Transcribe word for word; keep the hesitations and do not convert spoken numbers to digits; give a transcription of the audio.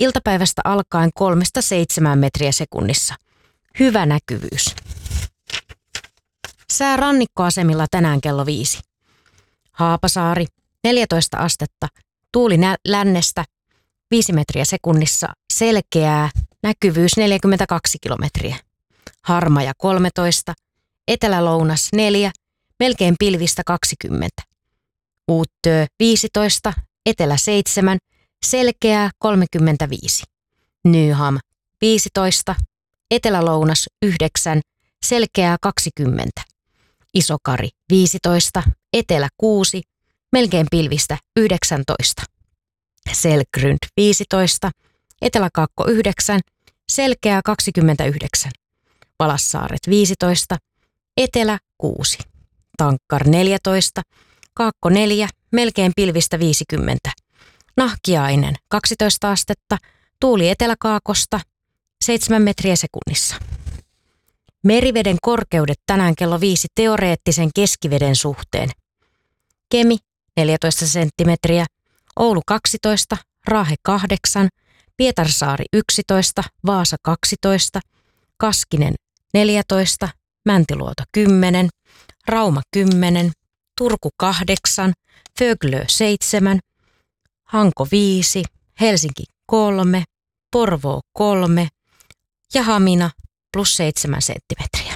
iltapäivästä alkaen kolmesta seitsemään metriä sekunnissa. Hyvä näkyvyys. Sää rannikkoasemilla tänään kello viisi. Haapasaari, neljätoista astetta, tuuli nä- lännestä, viisi metriä sekunnissa, selkeää, näkyvyys neljäkymmentäkaksi kilometriä. Harmaja kolmetoista, etelä-lounas neljä, melkein pilvistä kaksikymmentä. Uuttöö viisitoista, etelä seitsemän, selkeää kolmekymmentäviisi. Nyham viisitoista, etelä-lounas yhdeksän, selkeää kaksikymmentä. Isokari viisitoista, etelä kuusi, melkein pilvistä yhdeksäntoista. Selgrund viisitoista, eteläkaakko yhdeksän, selkeää kaksikymmentäyhdeksän. Valassaaret viisitoista, etelä kuusi. Tankkar neljätoista, kaakko neljä, melkein pilvistä viisikymmentä. Nahkiainen kaksitoista astetta, tuuli eteläkaakosta seitsemän metriä sekunnissa. Meriveden korkeudet tänään kello viisi teoreettisen keskiveden suhteen. Kemi neljätoista senttimetriä, Oulu kaksitoista, Raahe kahdeksan, Pietarsaari yksitoista, Vaasa kaksitoista, Kaskinen neljätoista, Mäntiluoto kymmenen, Rauma kymmenen, Turku kahdeksan, Föglö seitsemän, Hanko viisi, Helsinki kolme, Porvoo kolme ja Hamina plus seitsemän senttimetriä.